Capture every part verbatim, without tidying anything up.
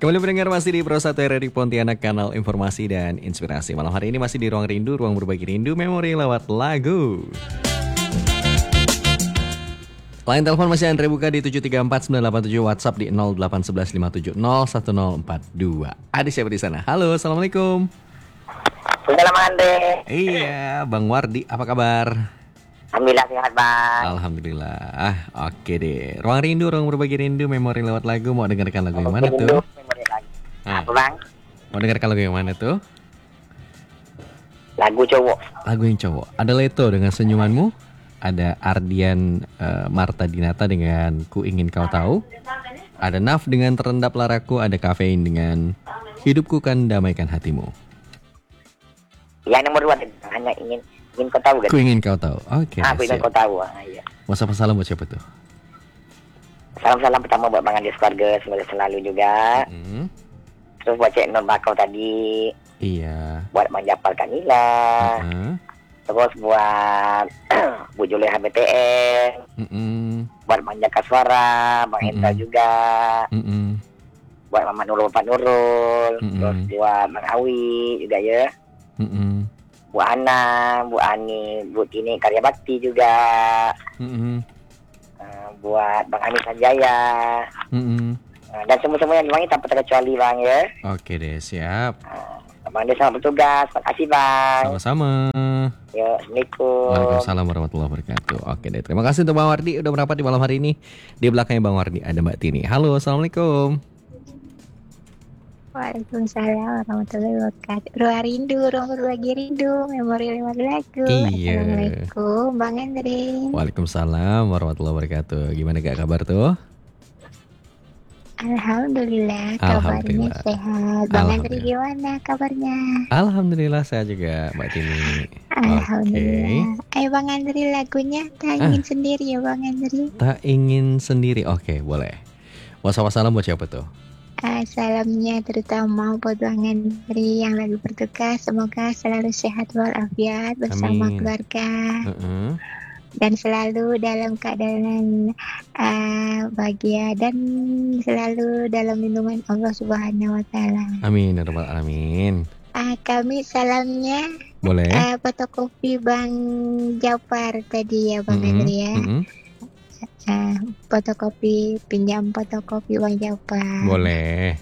Kembali mendengar masih di Pro satu R R I Pontianak, kanal informasi dan inspirasi. Malam hari ini masih di Ruang Rindu, ruang berbagi rindu, memori lewat lagu. Line telepon masih Andre buka di tujuh tiga empat sembilan delapan tujuh, WhatsApp di nol delapan satu satu lima tujuh nol satu nol empat dua. Ada siapa di sana? Halo, Assalamualaikum. Salam Andre. Iya, Bang Wardi, apa kabar? Alhamdulillah sehat Bang. Alhamdulillah. Ah, oke deh. Ruang Rindu, ruang berbagi rindu, memori lewat lagu. Mau dengarkan lagu yang mana tuh? Memori lagu. Ah. Apa Bang? Mau dengarkan lagu yang mana tuh? Lagu cowok. Lagu yang cowok. Ada Leto dengan Senyumanmu. Ada Ardian uh, Marta Dinata dengan Ku Ingin Kau Tahu. Ada Naf dengan Terendap Laraku. Ada Kafein dengan Hidupku Kan Damaikan Hatimu. Yang nomor dua hanya ingin ingin kau tahu kan? Ku Ingin Kau Tahu. Oke. Okay, ah, Aku ingin kau tahu. Ah, iya. Mau sapa salam buat siapa tuh? Salam-salam pertama buat Bang Andi keluarga, semoga selalu juga. Mm-hmm. Terus buat Cik Nur Bakau tadi. Iya. Buat Bang Japar Kanila. Uh-huh. Terus buat Bu Juleha B T N. Mm-mm. Buat Bang Jaka Suara, Bang Mm-mm. Hendra juga. Mm-mm. Buat Mama Nurul Pak Nurul. Mm-mm. Terus buat Bang Awi juga ya. Mm-mm. Bu Ana, Bu Ani, Bu Tini Karya Bakti juga. Mm-mm. Uh, buat Bang Amin Sanjaya. Mm-mm. Uh, dan semua-semua yang dipanggil tanpa terkecuali Bang ya. Oke deh, siap. Uh, Bang Dia selamat bertugas. Terima kasih Bang. Sama-sama. Ya, Assalamualaikum. Waalaikumsalam warahmatullahi wabarakatuh. Oke deh, terima kasih untuk Bang Wardi udah merapat di malam hari ini. Di belakangnya Bang Wardi ada Mbak Tini. Halo, Assalamualaikum. Waalaikumsalam warahmatullahi wabarakatuh. Ruang rindu, ruang berbagi rindu, memori lewat lagu. Iya. Assalamualaikum, Bang Andre. Waalaikumsalam warahmatullahi wabarakatuh. Gimana gak kabar tuh? Alhamdulillah, kabarnya Alhamdulillah. sehat. Bang Andre Alhamdulillah. gimana kabarnya? Alhamdulillah saya juga, Mbak Tini. Alhamdulillah. Ayo Bang Andre lagunya tak ingin sendiri ya Bang Andre. Tak ingin sendiri. Oke, boleh. Wassalamualaikum buat siapa tuh? Uh, salamnya terutama buat Bang Andre yang lagi bertugas. Semoga selalu sehat walafiat bersama Amin. keluarga. Uh-uh. Dan selalu dalam keadaan uh, bahagia dan selalu dalam lindungan Allah Subhanahu wa taala. Amin ya rabbal alamin. Uh, kami salamnya Boleh. uh, fotokopi Bang Japar tadi ya Bang Mm-mm. Andre ya. Mm-mm. Uh, fotokopi, pinjam fotokopi Bang Japar. Boleh.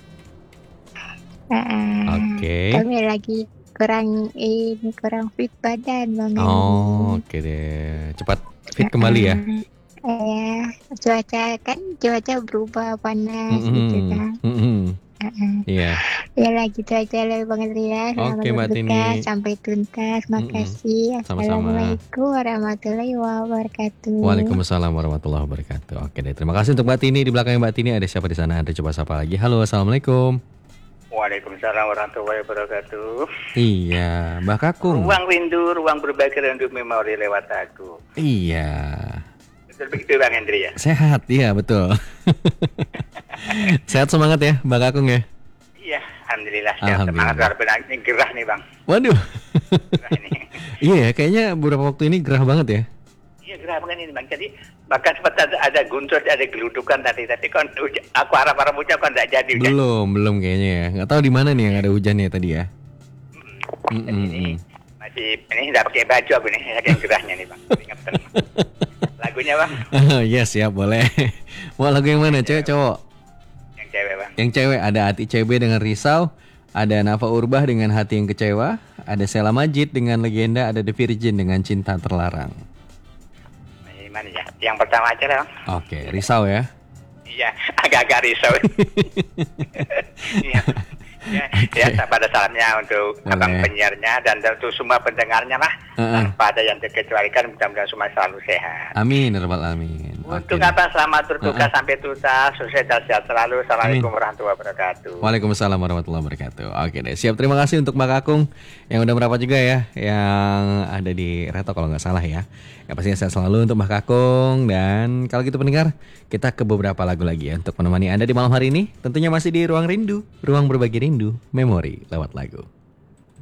Uh, Oke. Kami lagi kurang ini kurang fit badan Bang Andre. Oh, oke deh. Cepat fit kembali ya. Eh, cuaca kan cuaca berubah panas gitu kan. Mm-mm. Uh-uh. Iya. Ya lagi cuaca lebih banget ya. Selamat Oke, Mbak bertugas Tini. sampai tuntas. Makasih. Sama-sama. Assalamualaikum warahmatullahi wabarakatuh. Waalaikumsalam warahmatullahi wabarakatuh. Oke deh, terima kasih untuk Mbak Tini. Di belakangnya Mbak Tini ada siapa di sana? Ada coba sapa lagi. Halo, assalamualaikum. Waalaikumsalam warahmatullahi wabarakatuh. Iya, Mbak Kakung. Ruang rindu, ruang berbagi rindu, memori lewat lagu. Iya. Betul begitu Bang Hendri ya? Sehat, iya betul. Sehat semangat ya, Mbak Kakung ya. Iya, alhamdulillah. Alhamdulillah. Semangat luar biasa, ini gerah nih Bang. Waduh. Gerah ini. Iya, kayaknya beberapa waktu ini gerah banget ya. Iya gerah banget ini Bang. Jadi bahkan sempat ada, ada guntur, ada geludukan tadi. Tapi kan uj- aku harap-harap hujan kan tidak jadi. Hujan. Belum, belum kayaknya ya. Nggak tahu di mana nih yang ada hujannya tadi ya. Hmm. Jadi ini Mm-mm. masih ini tidak pakai baju aku nih, saking gerahnya nih Bang. Ingatkan. Lagunya Bang, Yes, siap, boleh. Mau lagu yang mana? Cewek cowok? yang cewek Bang. Yang cewek ada Ati C B dengan Risau, ada Nafa Urbah dengan Hati yang Kecewa, ada Sheila Majid dengan Legenda, ada The Virgin dengan Cinta Terlarang. Ini mana ya? Yang pertama aja lah Bang. Oke, Risau ya. Iya, agak-agak risau. Iya. Ya, Oke. ya, pada salamnya untuk Boleh. abang penyiarnya dan untuk semua pendengarnya lah. Uh-uh. Tanpa ada yang terkecualikan, mudah-mudahan semua selalu sehat. Amin ya rabbal alamin. Untuk Oke. apa selamat bertugas Uh-uh. sampai tuntas, sukses dan sehat selalu. Assalamualaikum warahmatullahi wabarakatuh. Waalaikumsalam warahmatullahi wabarakatuh. Oke deh, siap. Terima kasih untuk Mbak Kakung yang udah merapat juga ya, yang ada di Reto kalau nggak salah ya. Yang pastinya sehat selalu untuk Mbak Kakung. Dan kalau gitu pendengar, kita ke beberapa lagu lagi ya untuk menemani Anda di malam hari ini. Tentunya masih di Ruang Rindu, ruang berbagi rindu, memori lewat lagu.